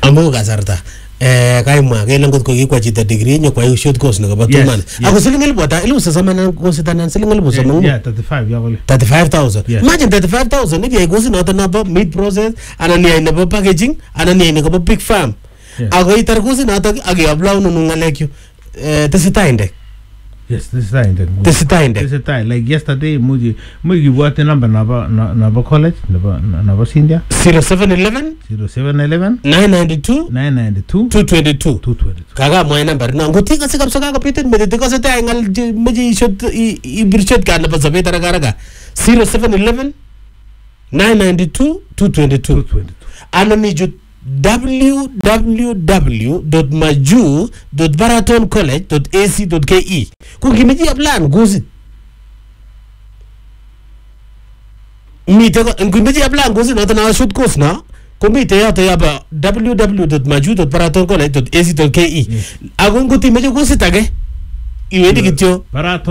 amu kasarta kaimwa kele ngot ko kikwa chito degree nyo kwa short course ne kobo 2 months ako siling elfu ata elfu sasama ko sitanan siling elfu somo 35 yakole 35,000 imagine 35,000 if you go sinota na ba meat process ana ni ne ba packaging ana ni ne ko big farm ako itar ko sinota age apply no ngalekyo tesita inde. Yes, this is time. Like yesterday, muji what the number naba college, naba India. 0711 992 222. Kaga mo number na ngoti kasi kapsa ka kapitin medite kasi tayo ngal meji shot ibirshot ka na pasabe taraga 0711 992 222. Ano ni jut www.maju.baratoncollege.ac.ke kung kimeji apply guzi mite ko kimeji apply guzi na tana short course na komite ya ba www.maju.baratoncollege.ac.ke agun guti meji guzi tage iwendi kityo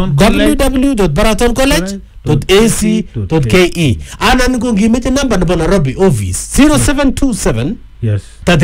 www.baratoncollege.ac.ke anan kung kimeji number na Nairobi office 0727 Yes.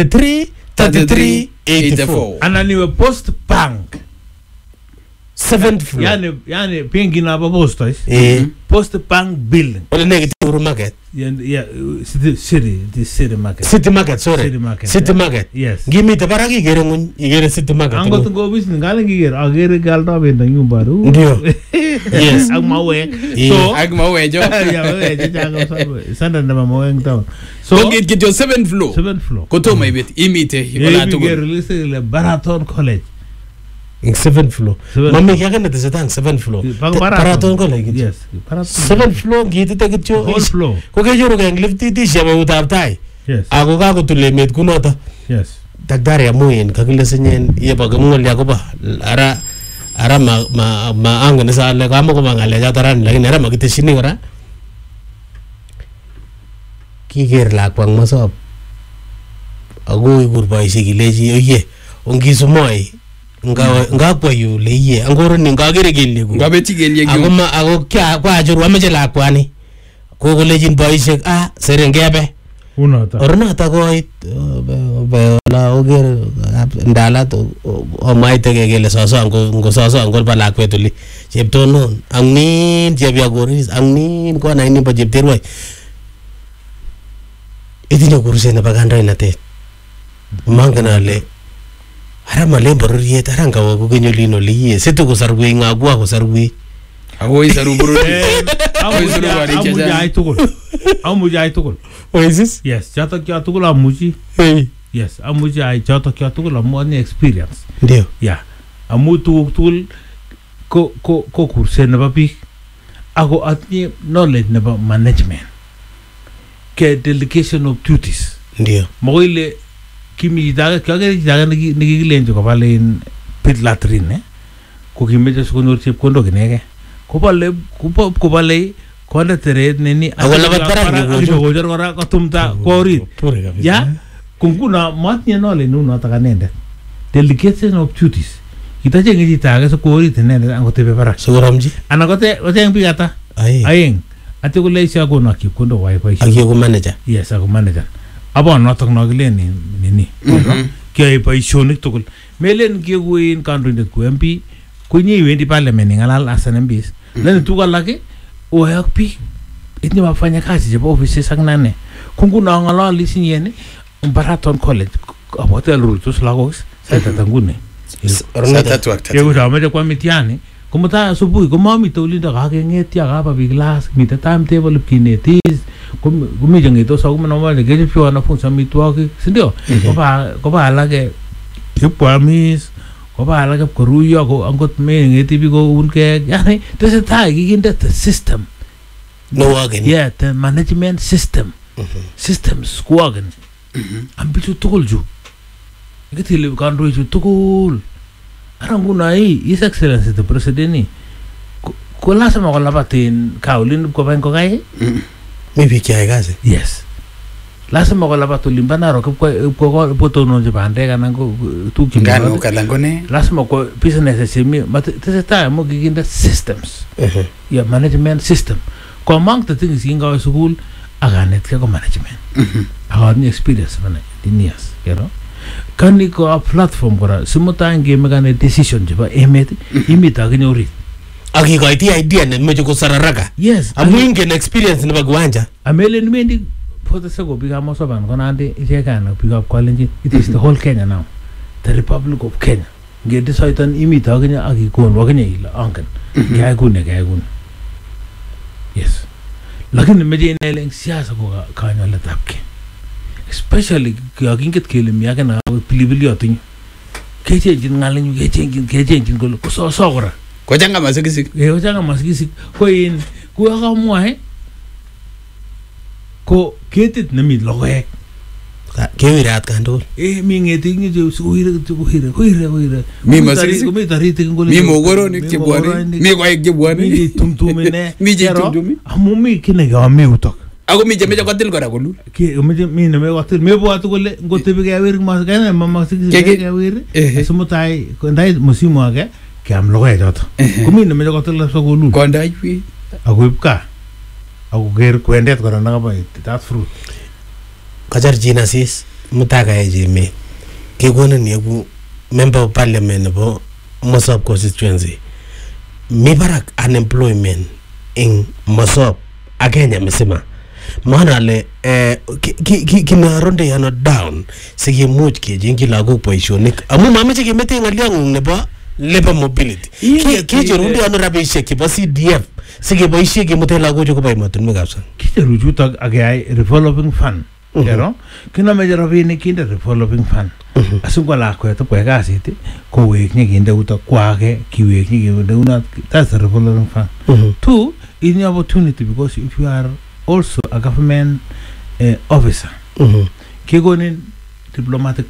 3384. Ananiwe post bank 7th floor. Yani pingi na post post bank building. Ole negative market. Yeah, city market. City market, sorry. City market. Yes. Give me the baraki gerungun igere city market. Ango to go business ngale ngigere agere galdo benda nyumbaru. Ndio. Yes. Agmawe. So agmawe jo. Yeah, jago sanda na mawe ngtown. So get your 7th floor. 7th floor. Koto mai bet imite wala to go. Release le Baraton College. In 7th floor. Mami kaya na tesatan 7th floor. Baraton College. Yes. 7th floor gitu tegityo. Whole floor. Ko ke juro gang lift ti shaba utaptai. Yes. Ako ka ko tulemet kunota. Yes. Daktari amuin kakile senyen ye bagamul ya ko ba. Ara ma angane sa le kamo ko mangale ja taran lakini ara magiteshini kora. Kiger lakwang masop. Ako ikur boisiek ilechi oye ongisumoi ngakwa yu leye angoro ni ngagere gelyek ngabeti gelyek ako kwa juru ameche lakwani ko kolejin boisiek serengebe ornata koit la oger ndalat o maite kele soso ngo soso ngol pa lakwet oli cheptonon angnin chepya goris angnin ko na ini pa chepterwai itinye kurse na bakandoinatet manganale ara male bororiet ara ngawo ko kenyolino liye setu ko sarwe ngagwa ko sarwe agoi saru bororiet agoi saru bari amuji ay tukul oasis yes chato kya tukul amuji yes amuji ay chato kya tukul amoni experience ndio yeah amu tukul ko kurse na babi ako atni knowledge na management ke delegation of duties ndio moile kimi daga kage daga nigi lenjo ko balen pit latrine ko kimeje ko nur chep kondo ginege ko bale ko na tere neni awala batara ko jor ora ko tumta ko ri ya kunkuna matnya no le nu no ta kanende delegation of duties itaje ngi taga so ko ri tenende ango tebe para so ramji anagote ote ngata ayeng ati ko le sha ko na ki kondo wifi aki ko manager yes ako manager abo notok nogile ni kaya paisyonik tukul melen kiyoguin kandoindet ku MP kunyi iwendi parliament ngalal asan MPs lani tukal laki uwayak pi itni mafanya kazi jeba offices ak nane kunguna ngalali sinyeni Baraton College abote alurutus lagos sa tatangune sa tatu ak tatu kaya usama kwa mitiani kumuta subuhi kumamita ulinda kakengeti akapa biglas mita timetable kinetis kumija ngito sa kumanawale keje pyo wanafunzi amitwaki sindio kopa alake yupamis kopa alake koruyo ko angot me ngeti biko unke yani tesetai kikinde the system no working yeah the management system systems kuwagen ambichu tukul ju ngeti kandoy ju tukul aranguna his excellency the president ko lasema ko labatin kaulin ko ben ko kay maybe kaya kazi yes lasema ko labato limbanaro ko poto no je bande kana ko tuki ngano kalangone lasema ko business semi teta mo giginda systems yeah management system ko among the things inga school aganet ko management ni experience bana years kero kani ko a platform kora simuta ngemekane decision chebo emet imita kinyorit akikoiti idea nemeche kosararaka yes amu ingen experience nebo kiwanja amelen mendi potese ko bikab Mosoban konande ichekana bikab Kalenjin it is the whole Kenya now the Republic of Kenya ngede soitan imita Kenya akikon wakenya ila angen kaya kune yes lakini meje ineleng siasa ko kanyoletab Kenya especially kinget kele mi ake na pilipili otinyo kechenjin ngalenyu kechenjin kole kusosokora kochanga masikisik kochanga masikisik ko in kuakamwae ko ketit nemi logoek kewirat kandol mi ngeti ngi kuire mi masikisik mi taritik ngole mi mogoronik chebwane mi koek chebwane mi tumtumine mi tumtumi amu mi kine kami utok ako mi jemeje kotil kora kolul meje mi ne me kotil me bwatu kole ngotebi kewir mas kana mama sikisik kewir sumutai ndai musimu age kiam logoek choto komi ne meje kotil so kolul kondai wi ako ipka ako ger kwendet kora nakabai that fruit kajar jinasis mutaka ejeme kegonen yeku member of parliament nebo Mosop constituency mi barak unemployment in Mosop Kenya msima maana le kinaronde yana down sikimuch kejingi lagok boisionik amu mameche kemete ngaliangung nebo labor mobility kejerundi ano rabishek chebo CDF sikeboisie kemute lagochu koba emotinwek ab sang kicheru chutok akeyai revolving fund kero kinameche rabinik kinde revolving fund asingwa lakwet koyai kasit kowek nyikinde utok kwake kiwek nyikinde unat that's the revolving fund two is an opportunity because if you are also a government officer kegonin diplomatic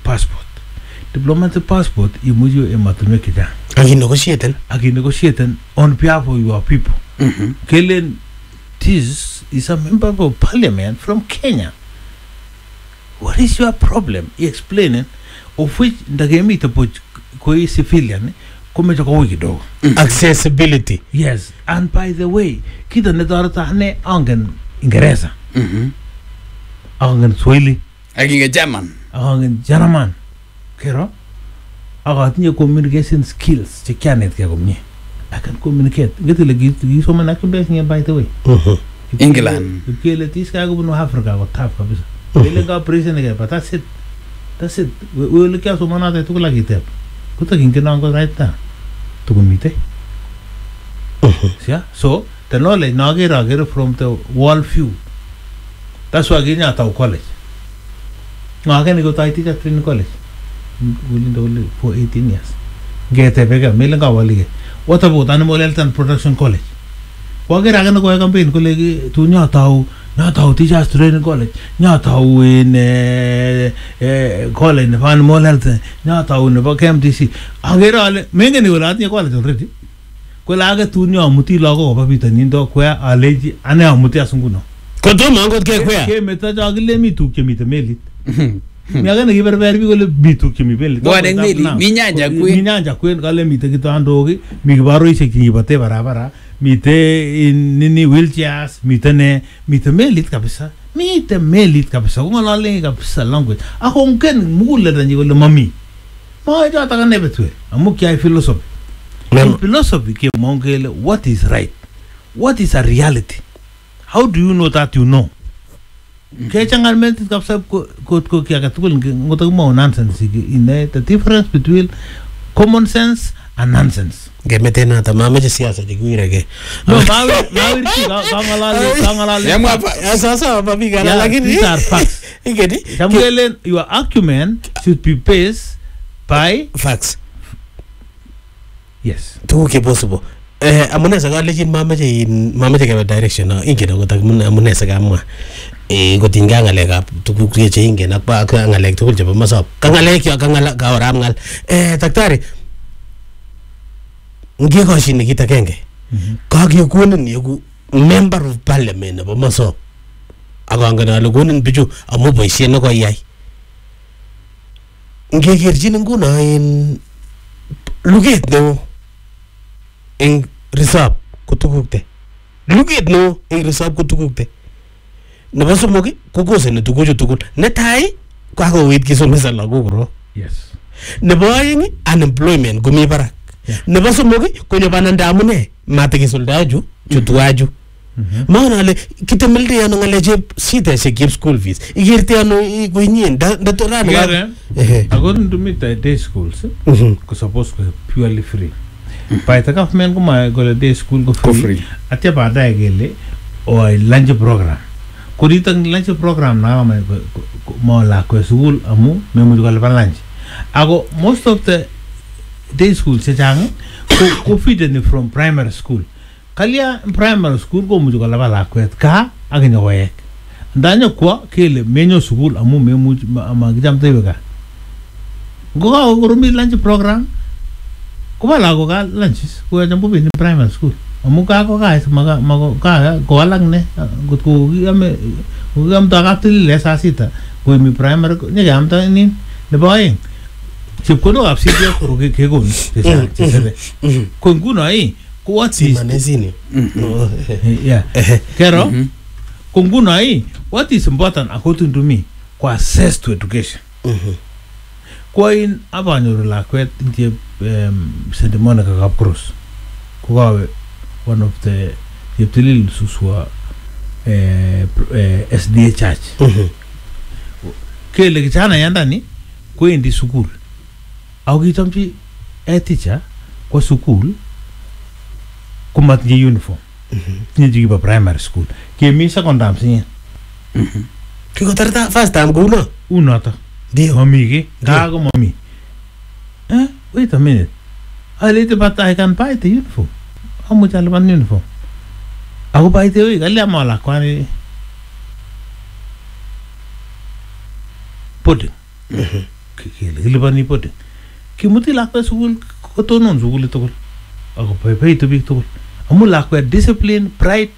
passport imuju emotinwek chechang akinegotiaten on behalf of your people kelen this is a member of parliament from Kenya. What is your problem? He explaining of which ndagemita koi civilian kumecha kwa kidogo. Accessibility. Yes, and by the way, kita netarata hane angen Ingereza. Angen Swahili. Angen German. Angen German. Kero? Akatinye communication skills chekianet kya komnye. I can communicate. Ngeti legi so man akimbe sinye by the way. England. Kile tiska kubunu Africa ko tap kabisa. Ile ga prison ke but that's it. We look at so manata tukula kitep. Kuta kinkina ngo right now. Tukumite. Yeah. So the knowledge nagera from the world view. That's why ginya ta college. Ngake go ta teacher training college. Within for 18 years. Get a bigger Melenga Wali. What about Animal Health and Protection College? Wagera gonna go campaign college to Nyatao teachers training college. Nyatao in college of Animal Health. Nyatao in the KMTC. Angera many will at your college already. Kolaga Tunya Muti Logo of Pita Nindo, where a lady Anna Mutiasunguno. Kodoma got get where? Came at a me to Kimita Melit. Mi agana give very big bitu kimi beli. Boarding mili. Minyanja kwen kale mite kitandogi. Mi baro ise kibate barabara. Mite nini wheelchairs. Mite melit kabisa. Mite melit kabisa. Kunga lale kabisa language. Ako unken mugule danji kule mami. Maa jata ka nebetwe. Amu kia philosophy. In philosophy ke mongele what is right. What is a reality. How do you know that you know? Kechangan mentit kapsa ko kya katukul ngotag mo nonsense in the difference between common sense and nonsense. Gemete na tamame je siasa jiguira ke. No, mawir ki kangalale. Yamwa sasa babi gala lakini these are facts. Igedi. Samuel, your argument should be based by facts. Yes. Tu ke possible. Amune saga legit mama je ke direction ingena gotak amune saga mwa. Gotinga ngalek tuguk che ingen ak ba ngalek tugul chebo Mosop kangalek yo kangala ka oram ngal daktari ngi ko shin kita kenge ka kekunin yeku member of parliament nebo Mosop akangana logonin biju amu boisie ne ko yai ngi kerjin nguno in luget no in reserve kutugukte luget no in reserve kutugukte nebo somoki kokoseni tuguchu tugul netai kakouit kisomesa lagok korok. Yes. Nebo aeng unemployment komi barak. Nebo somok konyo bananda amune matikisulda chu tuwaju. Maana ale kitemelde ano ngaleche shideshek chep school fees. Igerte ano koinyen ndatorano. According to me the day schools ko supposed to be purely free. By the government ko ma go day school go free. Atya baadaye gele o lunch program. Kuritang lunch program na ma la ko school amu memu ko la lunch. Ago most of the day schools se jang ko feed from primary school. Kalia primary school ko muju kala bala kwet ka aginyo wek danyo kwa kele menyo school amu memu magijam tebega go urumi lunch program ko bala go ka lunches ko jambu bin primary school amu ka ko ka mago ka ko lang ne gut ko gam ta ka til le sa sita ko mi primary ko ne gam ta ni ne boy chip ko no apsidia ko ke go ne ko nguno ai what is yeah kero kunguna hii what is important according to me kwa access to education kwa in abanyo la kwet nje St. Monica Kapcross kwa one of the yeptilil suswa SDA church kele kichana yanda ni kwa indi sukul au kitamchi teacher kwa sukul kumat ni uniform ni jiba primary school ke mi secondary sin kiko tarta first time go no unata dio mami ke ga go mami wait a minute I later but I can buy the uniform how much I want uniform I go buy the we galia mala kwani pudding ke libani pudding ki muti lakta school ko to non school to ako pay to big to amu lakwa discipline pride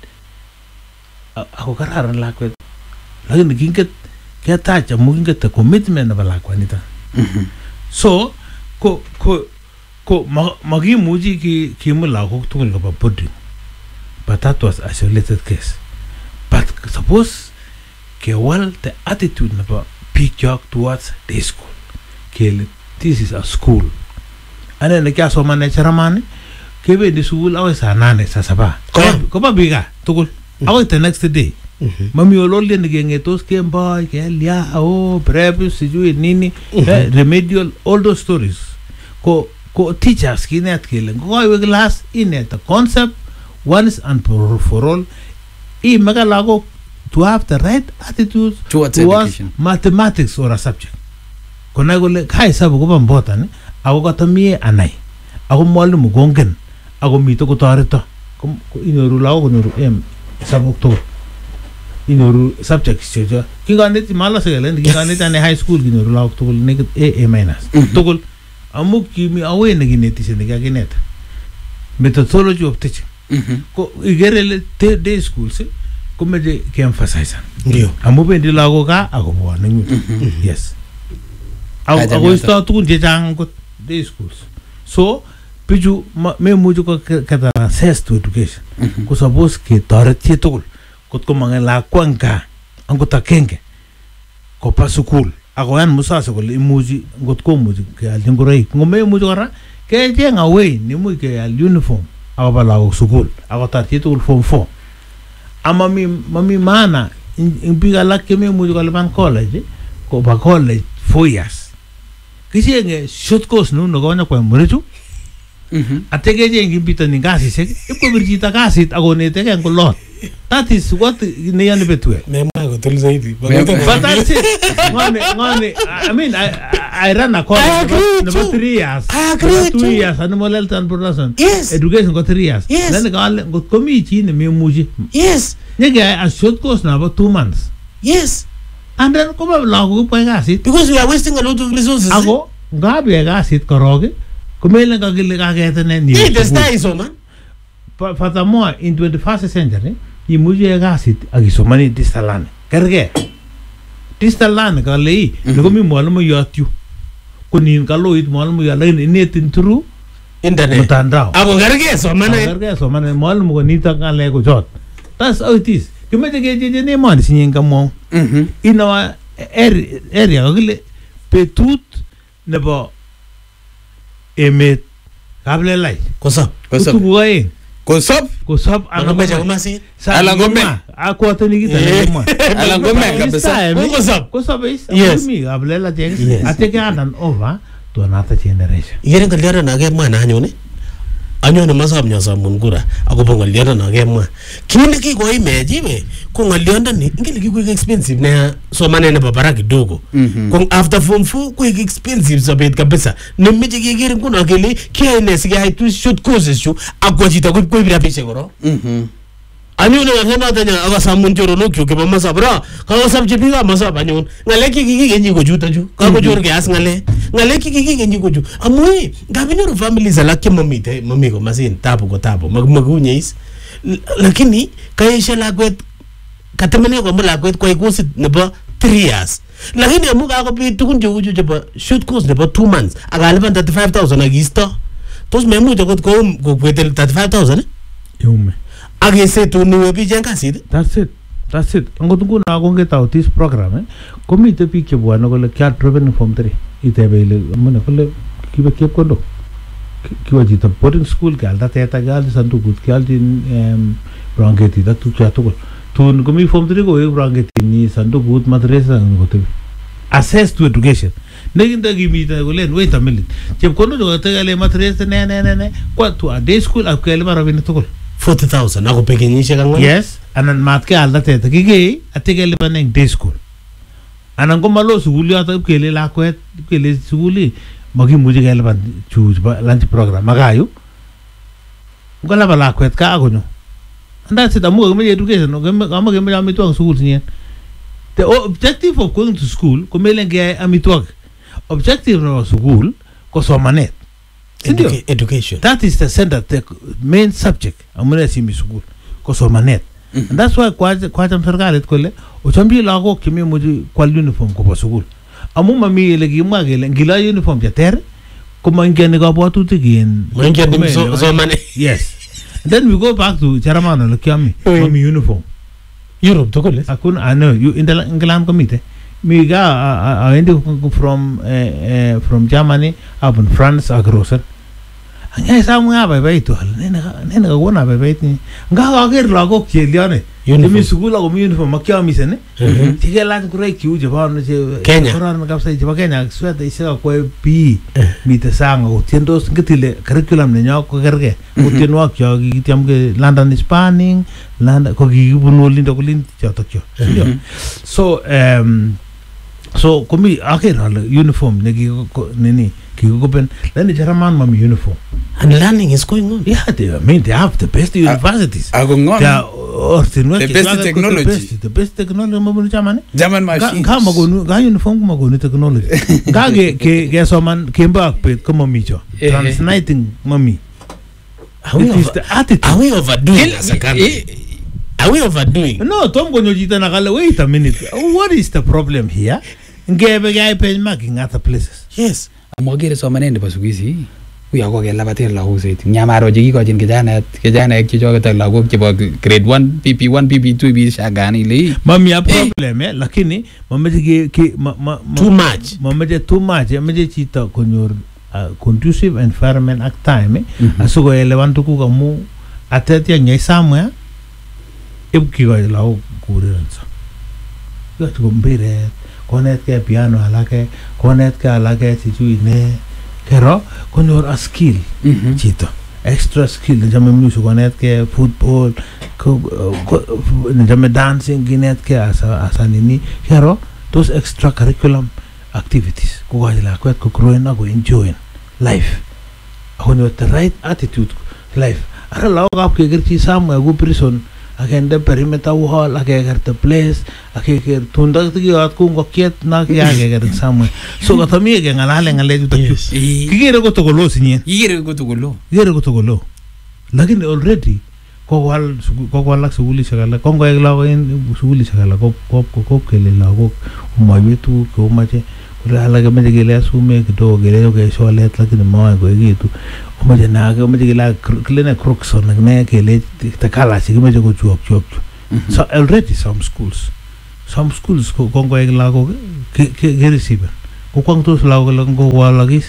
ako kararan lakwa lagi ginget kaya tacha mu ginget commitment na lakwa nita so ko magi muji ki mu lakwa tungul ka pudding but that was isolated case but suppose ke well the attitude na big joke towards the school ke this is a school ane ne kya so man charamani kebe di school awe sa nane sa saba ko ba biga tukul awe the next day mami olole ngenge tos kemba ke lia prep siju nini remedial all those stories ko teachers kinet kele go we class in the concept once and for all I magalago to have the right attitude towards education mathematics or a subject kona gole kai sabu ko bambota ne ago katamie anai ago molu mugongen ago mito ko tarito ko inoru lawo ko noru sabuk to inoru subject cheja kingane ti mala segalen kingane tane high school inoru lawo to ne a minus to amuk kimi awe ne gineti se ne ga gineta methodology of teaching ko igerele day schools ko me de ke emphasize ndio amu bendi lago ka ago bo ne yes ago sta tu je jang ko day schools so piju me muju ko kata access to education ko suppose ke tarati tol ko mangela kwanka ango takenge ko pasukul ago yan musasa ko imuji ngot ko muji ke alingorei ngome muju kara ke jenga we ni mu ke al uniform ago bala ko sukul ago tarati tol form 4 mami mana in biga la ke me muju ko ban college ko ba college 4 years kisienge short course no gona ko mureju atege jengi bita ni gasi se ko birjita gasi agone tege ko lot that is what ne yan betwe me ma go tul zaidi but that's it ngone I mean I ran a college number 3 years 2 years and molel tan production education ko 3 years then go committee ne me muji yes nege a short course na about 2 months yes and then ko ba lagu pa gasi because we are wasting a lot of resources ago ngabe gasi koroge kumele ka gile ka kete ne ni the style so man furthermore in 21st century i muje gasit agisomani distalane kerge distalane ka lei ko mi mo yatyu kunin ka loit mo ya lei netin through internet mutandao abo kerge so man mo ko nita ka le ko jot that's how it is kumete ke je ne man sinyen ka mo in our area kile betut nebo emet kablelai Kosop. kutukuaeng Kosop Anamecha kumasin. Alan Gome. Akwatani kita ngoma. Alan Gome kabisa. Kosop is. Yes. Mi kablela jeng. Yes. Ateke andan over to another generation. Yeren ngaliot na kemwa na anyone. Anyone masop nyosom Mungura akobo ngaliot na kemwa. Kile kikoimechi we ko ngaliot ni ngele kikoik expensive na somanet nebo barak kidogo. Ko after form 4 koik expensive sobet kabisa. Nemeche keker nguno kele kiyae ne sikeyai tu short courses chu akwa chito koib rabishek koro. Anyone ngakena tanya akasamun choronok chu kebo masop ra. Kakasapchi biikab masop anyone. Ngalek kikikenyi ko chuto chu. Kakochor keas ngalek. Ngalek kikikenyi ko chu. Amu ngabinyoru families alak mami ko masin tabu ko tabu. Makunyeis. Lakini kaisha lakwet katemene ko lakwet koy course nebo 3 years. Lakini amu kakobit tukun cheu chu chebo short course nebo 2 months akalipan 35,000 akisto. Tos memuch akot kokwete 35,000 Yume. Akesetu niwe bichen kasit. That's it. Angot nguno kongetau this program komite biik chebwane kole kiat revenue form 3. Itebe ile amune kole kibe chepkondok. Kiwa chito boarding school kialda teta kialda sandukut kialda branketit ak tukcha tugul. Tun komi form 3 ko branketit ni sandukut madrasa ngotebi. Access to education. Neginda kimite kolen wait a minute. Chepkondok chotegale madrasa ne kwa to a day school akele marabinik tugul. 40,000 ako pekenyishek angwan. Yes, anan mat ke alda teta kike atike lipanen day school. Anan ko malo sukul yoto kele lakwet kele sukuli makimuche kelipan chu lunch program makayu. Ngolaba lakwet ka akonyo. And that's it, amu kemeche education, amu kemeche amitwogik sukul sinyen. The objective of going to school ko melen ke amitwogik. Objective of school ko somanet. Education. That is the center, the main subject. Amune simi school ko somanet. And that's why kwa serikalit kole ochambi lagok kimi muji kwal uniform ko school. Amu mami ile kimwa kele ngila uniform ya ter ko mangeni kabwatutik in mangeni somanet. Yes. And then we go back to Charamano Lakiami. Mami uniform. Europe to kole. Akun ano you in the England committee. Me ga I from Germany up in France agroser. Anya sa mga babay to nena ka wona babay ni nga kager lagok cheliane yumi sukula ko uniform makya mi sene tige lan kurai kiu je ba no je koran ka sai je ba Kenya sweta isa ko pi mi te sang o tiendos ngitile curriculum ne nya ko gerge o tienwa kyo gi tiam ke London spanning land ko gi bunol lindo ko lin chato kyo so komi akhir hal uniform ne gi nini Kiguben, then the German mom uniform. And learning is going on. Yeah, they have the best universities. They are the best technology. The best technology in Germany. German machines. Ga uniform magoni technology. Ga ge someone came back with come micho. Translating mommy. It is the attitude. Are we overdoing as a country? Are we overdoing? No, Tom Gonojita Nagala, wait a minute. What is the problem here? Gave a guy paying marking other places. Yes. Amogere somanet nebo siku hizi huyo ako kelabaten lagok zaidi nyamaro che kikochin kijana chichoket lagok chebo grade 1 PP1 PP2 bishagani ile mami a problem lakini mameje too much mameje chito konyor conducive environment ak time asuko elewan tukuk amu atetia nyai samwe ibkiko lagok kurenso yoto mbiret konet ke piano alake konet ke alake sijui ne kero konyor a skill chito extra skill jame music konet ke football jame dancing kinet ke asa nini kero those extra curriculum activities ko wajila kwet ko growing ko enjoying life konyor the right attitude life ara law kap ke gerchi samwe go prison agenda perimeter wall ageger the place ageger tunda tigiat ku ngokiet na ageger samwe so katami ge ngalale ngale yutakyu kigere ko tokolo sinyen kigere ko tokolo lakini already ko wal ak suguli sagala ko ngoy lago in suguli sagala ko kele lago umayetu ko mache ala kama jigile asume kidogo gele ke solet lakini mawa ko gitu umaje na ke umaje gila klena crooks on ne kele takala sigi maje ko chuok so already some schools some schools ko ngoek lagok ke receive ko kwangtos lagok lang ko walagis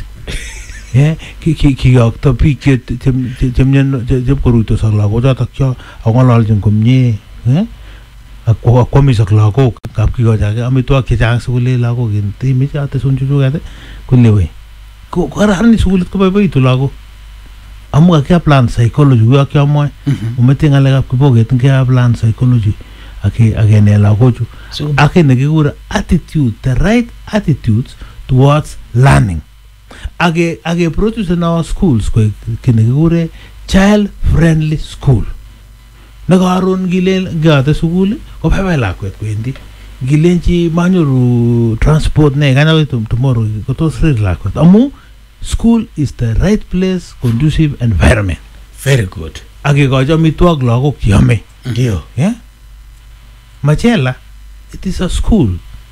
ki yakta pi ke temnyen je koruito sa lagok jatak cha angalaljin komnye ako komisak lagok kapki go jage amitwa ke jang sule lagok in timi ate sunju gade kulewe ko karani sulit ko bai tu lagok amu ka plan psychology wa kya mo umetenga lega kuboge tinga plan psychology ake ne lagoju ake ne gura attitude, the right attitudes towards learning age produce in our schools ko kene gure child friendly school nagaron gilen gata school ko phaba lakwet ko indi gilenchi manyoru transport ne kana tomorrow ko to sri lakwet amu school is the right place, conducive environment. Very good. Age gojo mitwag lagok yame. Ndio. Yeah. Machela, it is a school.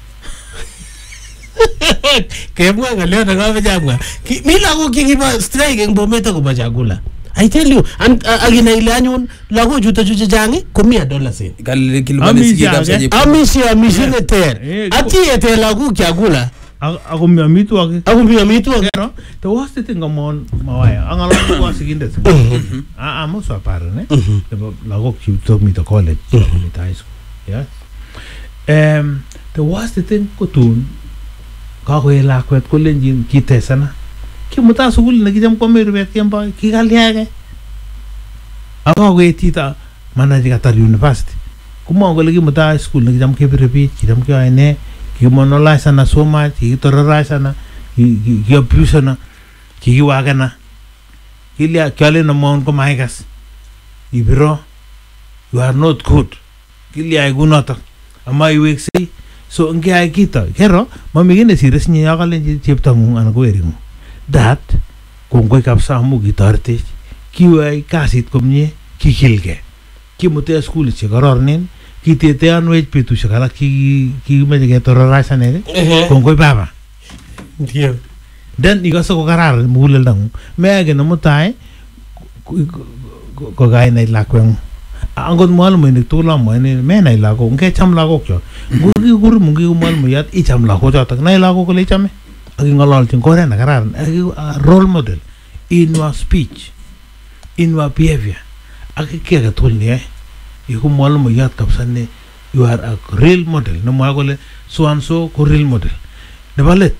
Kemwa ngaleo na gawe jamwa. Mi lagok kingiba strike ng bometa ko bachagula. I tell you, agina ile anyun lago juta jangi kumia dola sen. Kali kilomani sikida msaje. Amisi ne ter. Ati ete lago kyagula. Ako miamitu ake. No? The worst thing amon mawaya. Ang alam ko kasi kindes. Amo sa para ne. Lago took me to college, to high school. Yeah. The worst thing ko tun kako lakwet ko lenjin kitesana. Kimuta sugul nagijam ko meru bet kemba kigaliage. Ako tita manajiga tar university. Kumo ko lagi muta school nagijam ke repeat kijam ke ane ki monolize na so much ki terrorize na ki abuse na ki waga na kilia kale na mon ko maigas ibro you are not good kilia igunota ama iwek sei so ngia kita kero mami gine serious ni yakale chepta ngung ana ko eringu that kongoi kapsa mu gitarte kiwai kasit komnye kikilge kimute school che garornen kitete anwech petushek alak kimeche ketororasa ne kongoi baba ndio then ikose ko kararan muguleldangung meage ne mutai ko kainai lakweng'ung angot mwalimuinik tugul amwaini menai lagok ngecham lagok cho ngukikur mungi mwalimuiyat icham lagok chotok nai lagok kole ichame ak ing'ololchin oret ne kararan role model in your speech in your behavior ak ki age tugul neyoe iku mwalimuiyat kabisa ne you are a real model ne mwa kole so and so ko real model nebo let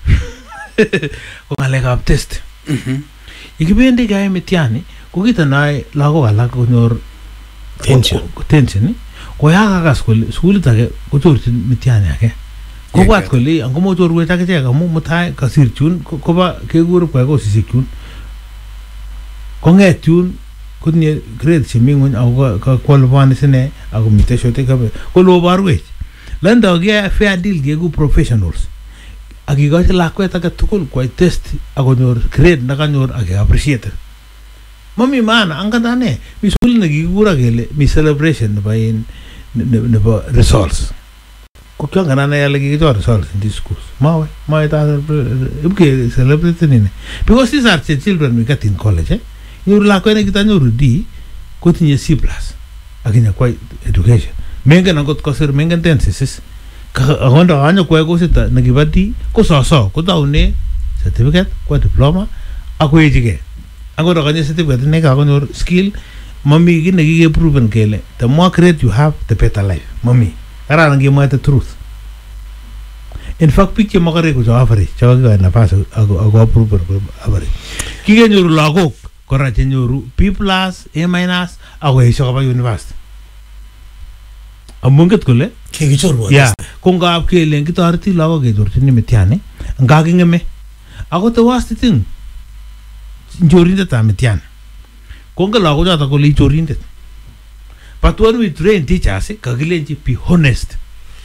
ko ngalekab test ikibendi kayai mitihani ko kitanai lagok alak konyor tension ko yakakas kole sukulit age kochorchin mitihani age kobwat kole angomochorwech akichek amu mutai kasir chun koba kekur kwai kosisiek chun kong'et chun kutinye grade chemi ng'uny ako qualifying sine ako mitei shote kabe kolo barwech lando ge fair deal geku professionals akikochi lakwet age tugul kwai test akonyor grade nakanyor ake appreciated mami maana angandane mi sukul nekikura kele mi celebration nebo results ko kyanganane yale kikichor results in these schools mawe ta ibke celebrate nini because these are children we get in college nyoru lakwet nekitanyoru D kotinye C+ akinya kwai education mengen angot kosir mengen tenses akonda kanyo kwai kosita nekiba D ko soso kotaune certificate kwa diploma akoechike angot akanye certificate ne kakonyor skill mami ki nekike proven kele the more grade you have the better life mami kararan kemwa the truth in fact pik chemakare ko average chakakikoe nafas ako proven ko average kikenyoru lagok kora chenyoru B+ A- ako esho koba university amunget kole kikichorwa ko ngap kelen kitoreti lagok kechorchini mitihani ngakingeme ako the worst thing chorindetab mitihani kongen lagok chotok kole ichorindet but when we train teachers kakilenji be honest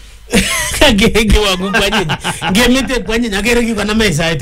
ngemete kwanyi akere kikoname sait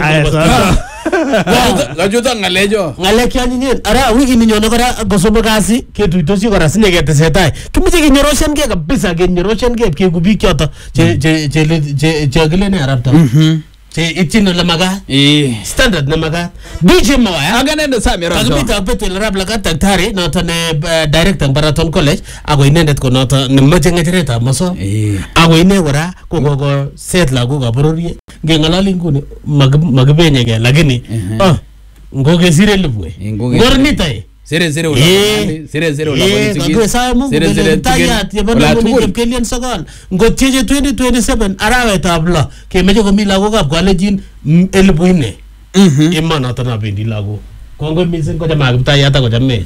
Gajuta ngalejo. Ngalek yanyin ara wiki ninyone kora kosobo kasi ketuitosi kora sine ketesetai. Kimuche kenyoroshen ke kabisa kenyoroshen ke biik choto che kilene arabta. che itino la maga standard na maga DJ Mawaya aganende Sami Rojo kakimita betul rap laga daktari noto ne director Baraton College ako inendet ko noto ne mache ngecheret maso ako ine kora ko set lagu ka borori ngengalali nguni magbenye ke lakini ngoke sire lubwe ngornitai Sere ulaboni kwa saa mungu bele tayat yabana muni jebkelian sakal ngotieje 2027 arawe tabla kemeje komi lago kap college elbuine imana tana bendi lago kongo misen ko jama tayat ko jamme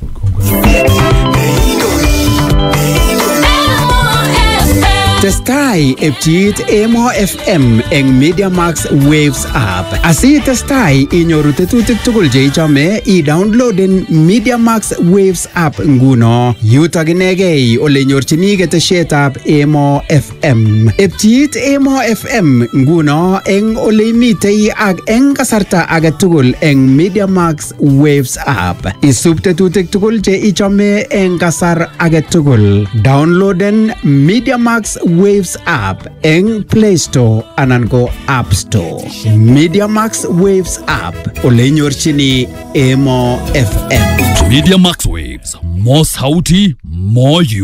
Testai epchit Emo FM eng Media Max Waves app. Asi testai inyoru tetutik tugul je ichome i-downloaden Media Max Waves app nguno. Yutok inegei ole nyorchini ketesietab Emo FM. Epchit Emo FM nguno eng ole imitei ak eng kasarta age tugul eng Media Max Waves app. Isub tetutik tugul je ichome eng kasar age tugul. Downloaden Media Max Waves app eng Play Store anan ko App Store. Media Max Waves app ole nyorchini Emo FM. Media Max Waves, more sauti, more you.